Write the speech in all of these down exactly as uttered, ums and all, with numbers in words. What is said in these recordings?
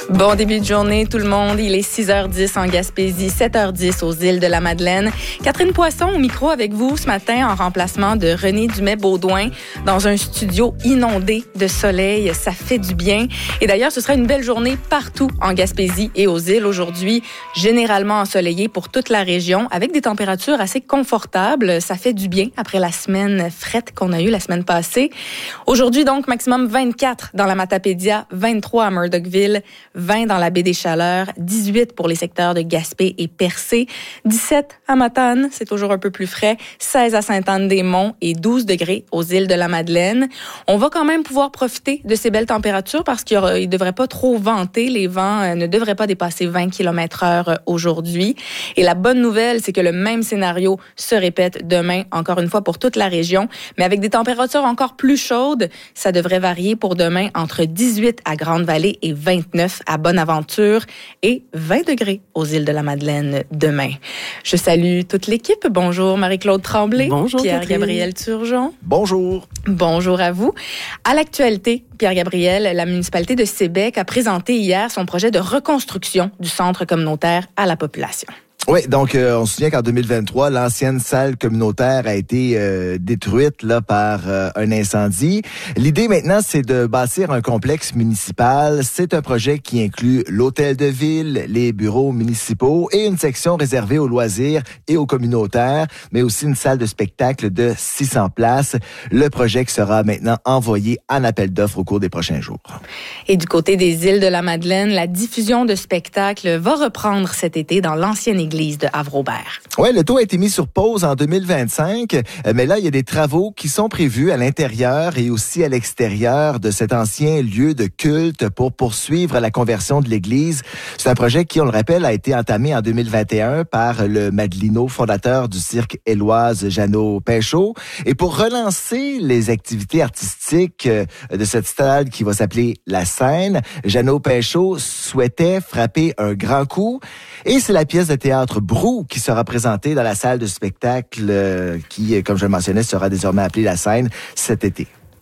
Bon début de journée, tout le monde. Il est six heures dix en Gaspésie, sept heures dix aux îles de la Madeleine. Catherine Poisson au micro avec vous ce matin en remplacement de René Dumais-Baudouin dans un studio inondé de soleil. Ça fait du bien. Et d'ailleurs, ce sera une belle journée partout en Gaspésie et aux îles aujourd'hui, généralement ensoleillée pour toute la région avec des températures assez confortables. Ça fait du bien après la semaine frette qu'on a eue la semaine passée. Aujourd'hui, donc, maximum vingt-quatre dans la Matapédia, vingt-trois à Murdochville, vingt dans la baie des Chaleurs, dix-huit pour les secteurs de Gaspé et Percé, dix-sept à Matane, c'est toujours un peu plus frais, seize à Sainte-Anne-des-Monts et douze degrés aux îles de la Madeleine. On va quand même pouvoir profiter de ces belles températures parce qu'il ne devrait pas trop venter. Les vents euh, ne devraient pas dépasser vingt kilomètres heure aujourd'hui. Et la bonne nouvelle, c'est que le même scénario se répète demain, encore une fois pour toute la région, mais avec des températures encore plus chaudes. Ça devrait varier pour demain entre dix-huit à Grande-Vallée et vingt-neuf à Bonaventure et vingt degrés aux îles de la Madeleine demain. Je salue toute l'équipe. Bonjour Marie-Claude Tremblay. Bonjour Pierre-Gabriel Turgeon. Bonjour. Bonjour à vous. À l'actualité, Pierre-Gabriel, la municipalité de Sébec a présenté hier son projet de reconstruction du centre communautaire à la population. Oui, donc euh, on se souvient qu'en deux mille vingt-trois, l'ancienne salle communautaire a été euh, détruite là par euh, un incendie. L'idée maintenant, c'est de bâtir un complexe municipal. C'est un projet qui inclut l'hôtel de ville, les bureaux municipaux et une section réservée aux loisirs et aux communautaires, mais aussi une salle de spectacle de six cents places. Le projet qui sera maintenant envoyé en appel d'offres au cours des prochains jours. Et du côté des îles de la Madeleine, la diffusion de spectacles va reprendre cet été dans l'ancienne église de Havre-Aubert. Oui, le tout a été mis sur pause en deux mille vingt-cinq, mais là, il y a des travaux qui sont prévus à l'intérieur et aussi à l'extérieur de cet ancien lieu de culte pour poursuivre la conversion de l'église. C'est un projet qui, on le rappelle, a été entamé en deux mille vingt et un par le Madelino, fondateur du cirque Éloise Jeannot Pinchot. Et pour relancer les activités artistiques de cette salle qui va s'appeler La Scène, Jeannot Pinchot souhaitait frapper un grand coup. Et c'est la pièce de théâtre Brou qui sera présentée dans la salle de spectacle euh, qui, comme je le mentionnais, sera désormais appelée La Scène cet été.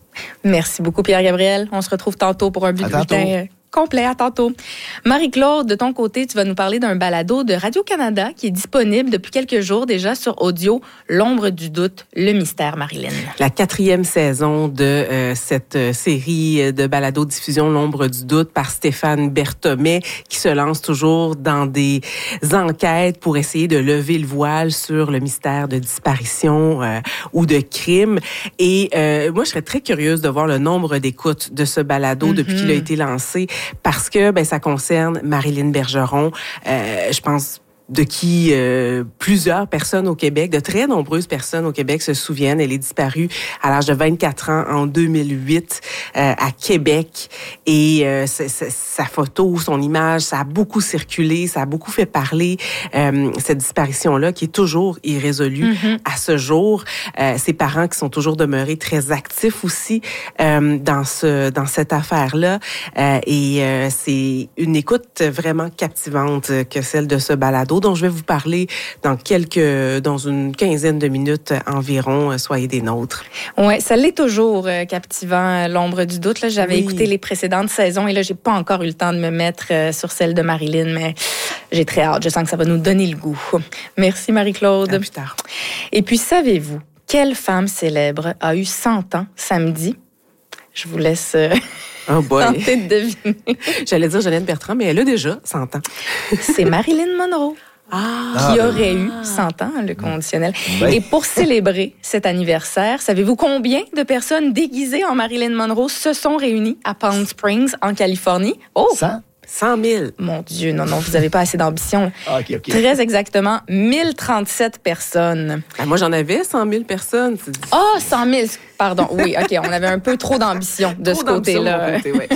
Merci beaucoup Pierre-Gabriel. On se retrouve tantôt pour un bulletin euh, complet. À tantôt. Marie-Claude, de ton côté, tu vas nous parler d'un balado de Radio-Canada qui est disponible depuis quelques jours déjà sur audio, L'ombre du doute, le mystère Marilyn. La quatrième saison de euh, cette euh, série de balado-diffusion L'ombre du doute par Stéphane Berthommet qui se lance toujours dans des enquêtes pour essayer de lever le voile sur le mystère de disparition euh, ou de crime. Et euh, moi, je serais très curieuse de voir le nombre d'écoutes de ce balado mm-hmm. depuis qu'il a été lancé. Parce que ben ça concerne Marilyn Bergeron, euh, je pense de qui euh, plusieurs personnes au Québec, de très nombreuses personnes au Québec se souviennent. Elle est disparue à l'âge de vingt-quatre ans en deux mille huit euh, à Québec. Et euh, c'est, c'est, sa photo, son image, ça a beaucoup circulé, ça a beaucoup fait parler. Euh, cette disparition-là qui est toujours irrésolue mm-hmm. à ce jour. Euh, ses parents qui sont toujours demeurés très actifs aussi euh, dans ce dans cette affaire-là. Euh, et euh, c'est une écoute vraiment captivante que celle de ce balado dont je vais vous parler dans quelques, dans une quinzaine de minutes environ. Soyez des nôtres. Ouais, ça l'est toujours euh, captivant, L'ombre du doute. Là, j'avais oui. écouté les précédentes saisons et là, j'ai pas encore eu le temps de me mettre euh, sur celle de Marilyn, mais j'ai très hâte. Je sens que ça va nous donner le goût. Merci Marie-Claude. À plus tard. Et puis, savez-vous quelle femme célèbre a eu cent ans samedi? Je vous laisse euh, oh boy. tenter de deviner. J'allais dire Jeannette Bertrand, mais elle a déjà cent ans. C'est Marilyn Monroe. Ah, qui aurait eu cent ans, le conditionnel. Ben. Et pour célébrer cet anniversaire, savez-vous combien de personnes déguisées en Marilyn Monroe se sont réunies à Palm Springs, en Californie? Oh! cent? cent mille. Mon Dieu, non, non, vous n'avez pas assez d'ambition. Ah, okay, okay. Très exactement, mille trente-sept personnes. Ah, moi, j'en avais cent mille personnes. Ah, oh, cent mille, pardon. Oui, OK, on avait un peu trop d'ambition de trop ce côté-là. Côté, ouais.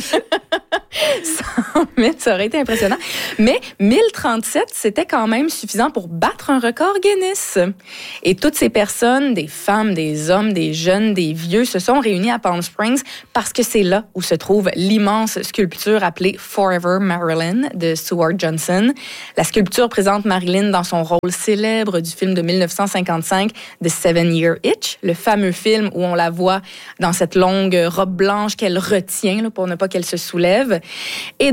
cent mille, ça aurait été impressionnant. Mais mille trente-sept, c'était quand même suffisant pour battre un record Guinness. Et toutes ces personnes, des femmes, des hommes, des jeunes, des vieux, se sont réunis à Palm Springs parce que c'est là où se trouve l'immense sculpture appelée Forever Marilyn de Stuart Johnson. La sculpture présente Marilyn dans son rôle célèbre du film de dix-neuf cent cinquante-cinq, The Seven Year Itch, le fameux film où on la voit dans cette longue robe blanche qu'elle retient là, pour ne pas qu'elle se soulève. Et donc,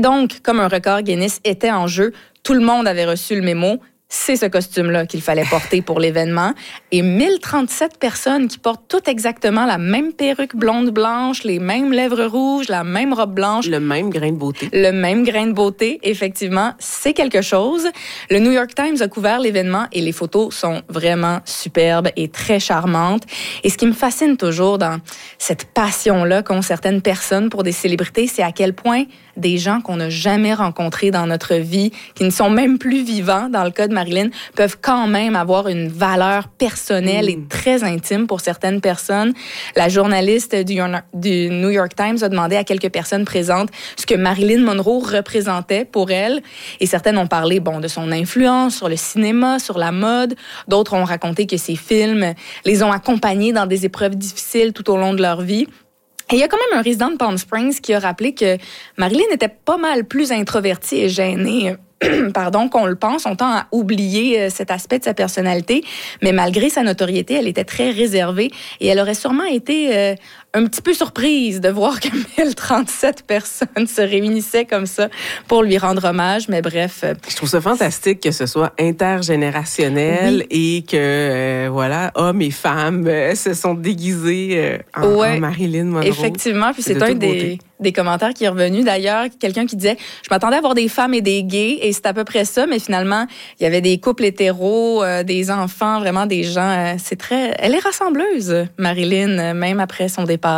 donc, comme un record Guinness était en jeu, tout le monde avait reçu le mémo. C'est ce costume-là qu'il fallait porter pour l'événement. Et mille trente-sept personnes qui portent toutes exactement la même perruque blonde blanche, les mêmes lèvres rouges, la même robe blanche. Le même grain de beauté. Le même grain de beauté, effectivement, c'est quelque chose. Le New York Times a couvert l'événement et les photos sont vraiment superbes et très charmantes. Et ce qui me fascine toujours dans cette passion-là qu'ont certaines personnes pour des célébrités, c'est à quel point des gens qu'on n'a jamais rencontrés dans notre vie, qui ne sont même plus vivants, dans le cas de Marilyn, peuvent quand même avoir une valeur personnelle mmh. et très intime pour certaines personnes. La journaliste du, du New York Times a demandé à quelques personnes présentes ce que Marilyn Monroe représentait pour elle. Et certaines ont parlé bon, de son influence sur le cinéma, sur la mode. D'autres ont raconté que ses films les ont accompagnés dans des épreuves difficiles tout au long de leur vie. Et il y a quand même un résident de Palm Springs qui a rappelé que Marilyn était pas mal plus introvertie et gênée pardon, qu'on le pense. On tend à oublier cet aspect de sa personnalité, mais malgré sa notoriété, elle était très réservée et elle aurait sûrement été euh, un petit peu surprise de voir que mille trente-sept personnes se réunissaient comme ça pour lui rendre hommage, mais bref. Je trouve ça fantastique que ce soit intergénérationnel oui. et que, euh, voilà, hommes et femmes euh, se sont déguisés euh, en, ouais, en Marilyn Monroe. Effectivement, puis c'est, c'est un des, des commentaires qui est revenu. D'ailleurs, quelqu'un qui disait, je m'attendais à voir des femmes et des gays, et c'est à peu près ça, mais finalement, il y avait des couples hétéros, euh, des enfants, vraiment des gens. Euh, c'est très, elle est rassembleuse, Marilyn, euh, même après son départ.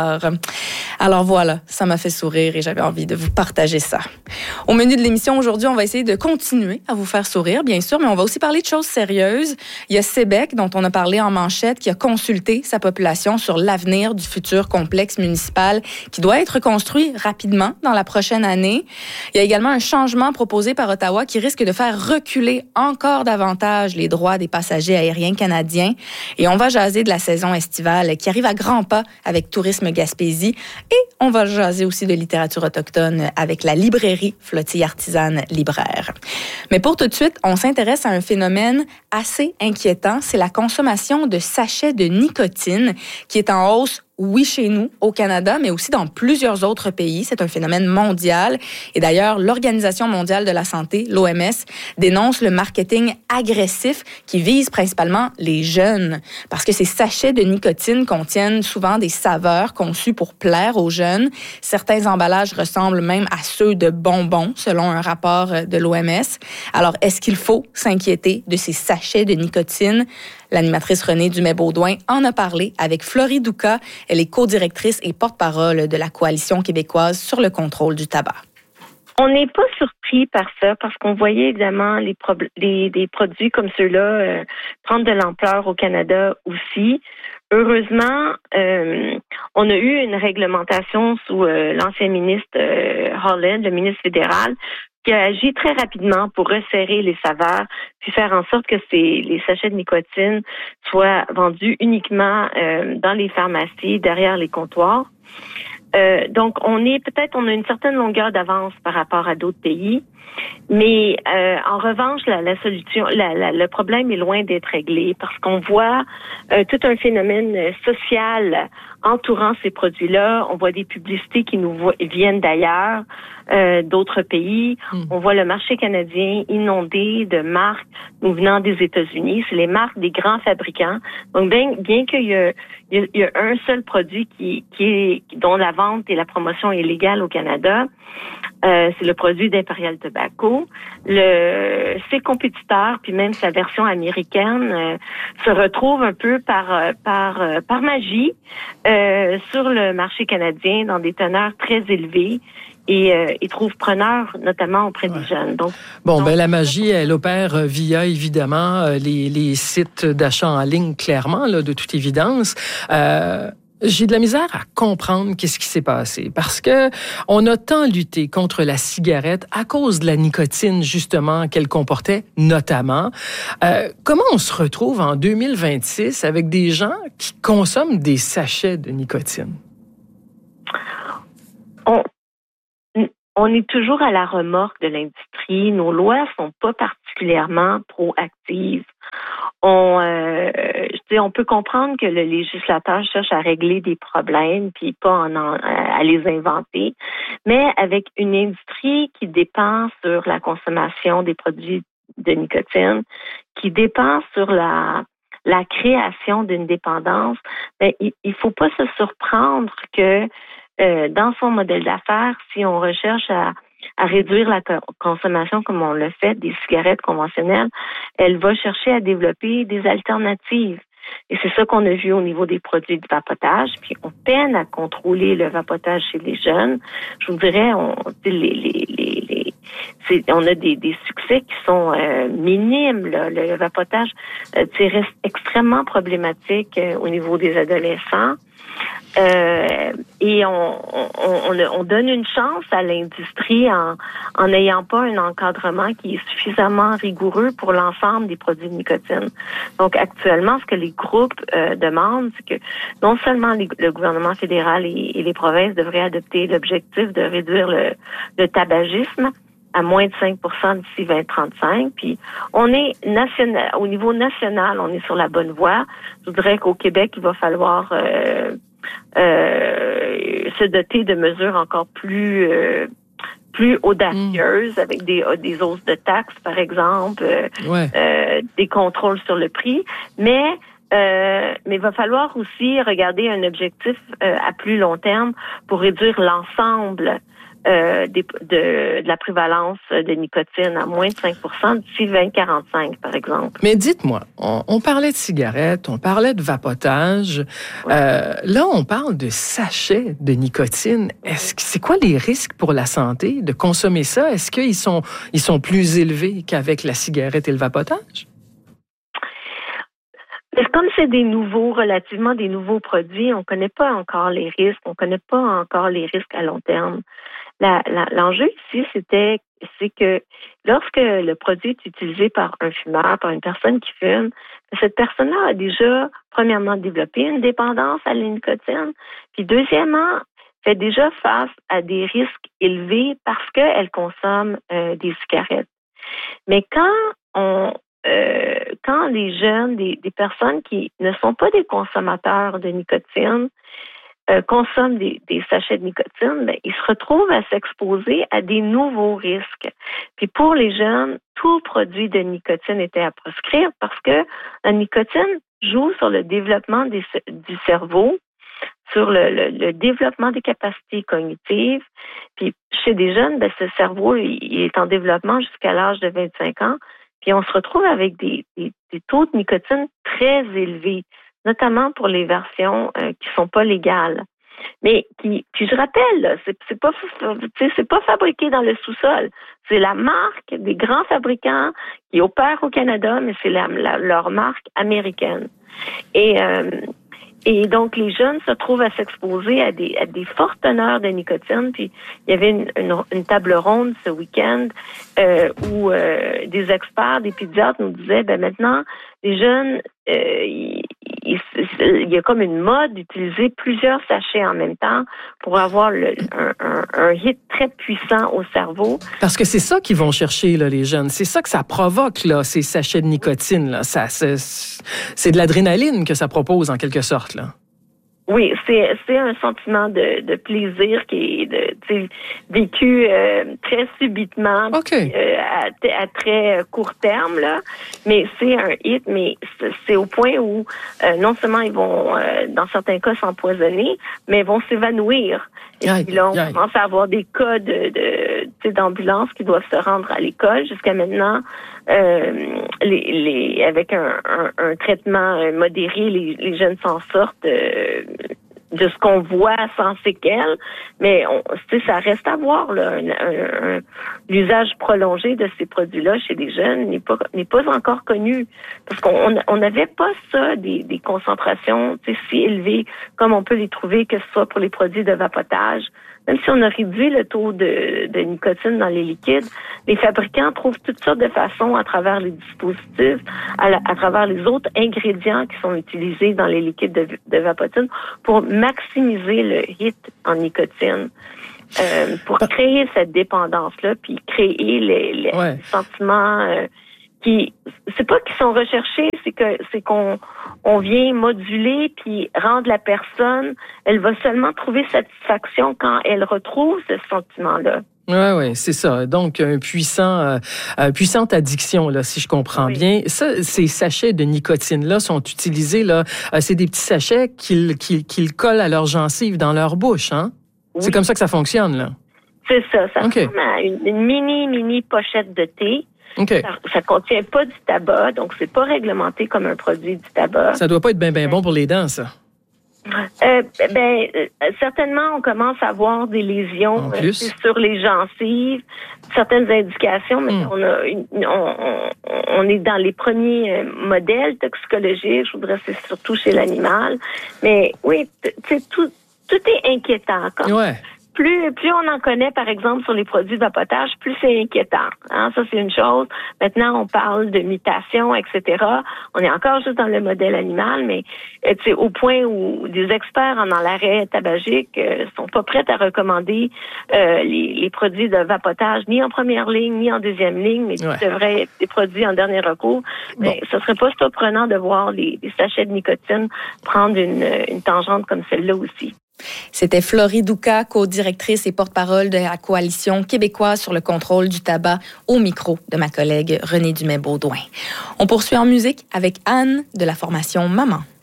Alors voilà, ça m'a fait sourire et j'avais envie de vous partager ça. Au menu de l'émission aujourd'hui, on va essayer de continuer à vous faire sourire, bien sûr, mais on va aussi parler de choses sérieuses. Il y a Sébec, dont on a parlé en manchette, qui a consulté sa population sur l'avenir du futur complexe municipal qui doit être construit rapidement dans la prochaine année. Il y a également un changement proposé par Ottawa qui risque de faire reculer encore davantage les droits des passagers aériens canadiens. Et on va jaser de la saison estivale qui arrive à grands pas avec Tourisme Gaspésie. Et on va jaser aussi de littérature autochtone avec la librairie Flottille Artisane Libraire. Mais pour tout de suite, on s'intéresse à un phénomène assez inquiétant. C'est la consommation de sachets de nicotine qui est en hausse. Oui, chez nous, au Canada, mais aussi dans plusieurs autres pays. C'est un phénomène mondial. Et d'ailleurs, l'Organisation mondiale de la santé, l'O M S, dénonce le marketing agressif qui vise principalement les jeunes. Parce que ces sachets de nicotine contiennent souvent des saveurs conçues pour plaire aux jeunes. Certains emballages ressemblent même à ceux de bonbons, selon un rapport de l'O M S. Alors, est-ce qu'il faut s'inquiéter de ces sachets de nicotine? L'animatrice Renée Dumais-Baudouin en a parlé avec Florie Douka. Elle est co-directrice et porte-parole de la Coalition québécoise sur le contrôle du tabac. On n'est pas surpris par ça parce qu'on voyait évidemment les, pro- les des produits comme ceux-là euh, prendre de l'ampleur au Canada aussi. Heureusement, euh, on a eu une réglementation sous euh, l'ancien ministre euh, Holland, le ministre fédéral, qui a agi très rapidement pour resserrer les saveurs, puis faire en sorte que ces, les sachets de nicotine soient vendus uniquement euh, dans les pharmacies, derrière les comptoirs. Euh, donc, on est peut-être, on a une certaine longueur d'avance par rapport à d'autres pays, mais euh, en revanche, la, la solution, la, la, le problème est loin d'être réglé parce qu'on voit euh, tout un phénomène social entourant ces produits-là. On voit des publicités qui nous voient, viennent d'ailleurs, euh, d'autres pays. Mmh. On voit le marché canadien inondé de marques nous venant des États-Unis. C'est les marques des grands fabricants. Donc, bien, bien qu'il y a, il y a, il y a un seul produit qui, qui est, dont la vente et la promotion est légale au Canada, Euh, c'est le produit d'Imperial Tobacco. Le, ses compétiteurs, puis même sa version américaine, euh, se retrouvent un peu par par par magie euh, sur le marché canadien dans des teneurs très élevées. Et euh, ils trouvent preneurs, notamment auprès ouais. des jeunes. Donc, bon, donc, ben la magie, elle opère via, évidemment, les, les sites d'achat en ligne, clairement, là, de toute évidence. Euh, J'ai de la misère à comprendre qu'est-ce qui s'est passé parce que on a tant lutté contre la cigarette à cause de la nicotine justement qu'elle comportait notamment. Euh, comment on se retrouve en deux mille vingt-six avec des gens qui consomment des sachets de nicotine? On, on est toujours à la remorque de l'industrie. l'industrie, nos lois sont pas particulièrement proactives. On, euh, je dis, on peut comprendre que le législateur cherche à régler des problèmes, puis pas en, en, à les inventer, mais avec une industrie qui dépend sur la consommation des produits de nicotine, qui dépend sur la la création d'une dépendance, ben, il, il faut pas se surprendre que euh, dans son modèle d'affaires, si on recherche à à réduire la consommation comme on le fait des cigarettes conventionnelles, elle va chercher à développer des alternatives. Et c'est ça qu'on a vu au niveau des produits de vapotage. Puis on peine à contrôler le vapotage chez les jeunes. Je vous dirais, on, les, les, les, les, c'est, on a des, des succès qui sont euh, minimes. Là. Le vapotage euh, reste extrêmement problématique euh, au niveau des adolescents. Euh, et on, on, on, on donne une chance à l'industrie en en n'ayant pas un encadrement qui est suffisamment rigoureux pour l'ensemble des produits de nicotine. Donc actuellement, ce que les groupes euh, demandent, c'est que non seulement les, le gouvernement fédéral et, et les provinces devraient adopter l'objectif de réduire le, le tabagisme à moins de cinq pour cent d'ici vingt trente-cinq. Puis on est national, au niveau national, on est sur la bonne voie. Je voudrais qu'au Québec, il va falloir euh, euh, se doter de mesures encore plus euh, plus audacieuses, mmh. avec des des hausses de taxes, par exemple, euh, ouais. euh, des contrôles sur le prix, mais Euh, mais il va falloir aussi regarder un objectif euh, à plus long terme pour réduire l'ensemble euh, des, de, de la prévalence de nicotine à moins de cinq pour cent d'ici vingt quarante-cinq, par exemple. Mais dites-moi, on, on parlait de cigarettes, on parlait de vapotage. Ouais. Euh, là, on parle de sachets de nicotine. Est-ce que c'est quoi les risques pour la santé de consommer ça? Est-ce qu'ils sont, ils sont plus élevés qu'avec la cigarette et le vapotage? Mais comme c'est des nouveaux, relativement des nouveaux produits, on ne connaît pas encore les risques, on ne connaît pas encore les risques à long terme. La, la, l'enjeu ici, c'était, c'est que lorsque le produit est utilisé par un fumeur, par une personne qui fume, cette personne-là a déjà, premièrement, développé une dépendance à la nicotine, puis deuxièmement, fait déjà face à des risques élevés parce qu'elle consomme euh, des cigarettes. Mais quand on Euh, quand les jeunes, des, des personnes qui ne sont pas des consommateurs de nicotine, euh, consomment des, des sachets de nicotine, ben, ils se retrouvent à s'exposer à des nouveaux risques. Puis pour les jeunes, tout produit de nicotine était à proscrire parce que la nicotine joue sur le développement des, du cerveau, sur le, le, le développement des capacités cognitives. Puis chez des jeunes, ben, ce cerveau il, il est en développement jusqu'à l'âge de vingt-cinq ans. Puis on se retrouve avec des, des, des taux de nicotine très élevés, notamment pour les versions euh, qui sont pas légales. Mais qui, puis je rappelle, là, c'est, c'est pas, c'est pas fabriqué dans le sous-sol. C'est la marque des grands fabricants qui opèrent au Canada, mais c'est la, la, leur marque américaine. Et euh, Et donc, les jeunes se trouvent à s'exposer à des, à des fortes teneurs de nicotine. Puis, il y avait une, une, une table ronde ce week-end euh, où euh, des experts, des pédiatres nous disaient, ben maintenant, les jeunes, euh, il, il, il y a comme une mode d'utiliser plusieurs sachets en même temps pour avoir le, un, un, un hit très puissant au cerveau. Parce que c'est ça qu'ils vont chercher, là, les jeunes. C'est ça que ça provoque, là, ces sachets de nicotine. Là. Ça, c'est, c'est de l'adrénaline que ça propose, en quelque sorte. Là. Oui, c'est c'est un sentiment de, de plaisir qui est de, vécu euh, très subitement, okay. euh, à, à très court terme là. Mais c'est un hit, mais c'est, c'est au point où euh, non seulement ils vont, euh, dans certains cas, s'empoisonner, mais ils vont s'évanouir. Et aïe, puis là, on aïe. commence à avoir des cas de, de d'ambulance qui doivent se rendre à l'école. Jusqu'à maintenant, euh, les, les avec un, un, un traitement modéré, les, les jeunes s'en sortent. Euh, de ce qu'on voit sans séquelles, mais on, ça reste à voir là, un, un, un, l'usage prolongé de ces produits-là chez les jeunes n'est pas n'est pas encore connu parce qu'on on n'avait pas ça des, des concentrations si élevées comme on peut les trouver que ce soit pour les produits de vapotage. Même si on a réduit le taux de, de nicotine dans les liquides, les fabricants trouvent toutes sortes de façons à travers les dispositifs, à, la, à travers les autres ingrédients qui sont utilisés dans les liquides de, de vapotine pour maximiser le hit en nicotine. euh, pour créer cette dépendance-là, puis créer les, les ouais. sentiments euh, qui, c'est pas qu'ils sont recherchés, c'est que c'est qu'on on vient moduler puis rendre la personne, elle va seulement trouver satisfaction quand elle retrouve ce sentiment-là. Oui, oui, c'est ça. Donc, un puissant, euh, euh, puissante addiction, là, si je comprends oui. bien. Ça, ces sachets de nicotine-là sont utilisés, là, euh, c'est des petits sachets qu'ils, qu'ils, qu'ils collent à leurs gencives dans leur bouche, hein? Oui. C'est comme ça que ça fonctionne, là? C'est ça. Ça okay. ressemble à une, une mini, mini pochette de thé. Okay. Ça, ça contient pas du tabac, donc c'est pas réglementé comme un produit du tabac. Ça doit pas être bien, bien bon pour les dents, ça? Euh, ben, euh, certainement, on commence à voir des lésions euh, sur les gencives, certaines indications, mais mm. on, a une, on, on, on est dans les premiers euh, modèles toxicologiques. Je voudrais c'est surtout chez l'animal, mais oui, c'est tout, tout est inquiétant. Quand ouais. Plus, plus on en connaît, par exemple, sur les produits de vapotage, plus c'est inquiétant. Hein? Ça, c'est une chose. Maintenant, on parle de mutation, et cetera. On est encore juste dans le modèle animal, mais euh, au point où des experts en l'arrêt tabagique euh, sont pas prêts à recommander euh, les, les produits de vapotage, ni en première ligne, ni en deuxième ligne, mais ouais. qui devraient être des produits en dernier recours. Bon. Mais ce serait pas surprenant de voir les, les sachets de nicotine prendre une, une tangente comme celle-là aussi. C'était Florie Douka, co-directrice et porte-parole de la Coalition québécoise sur le contrôle du tabac, au micro de ma collègue Renée Dumais-Beaudoin. On poursuit en musique avec Anne de la formation Maman.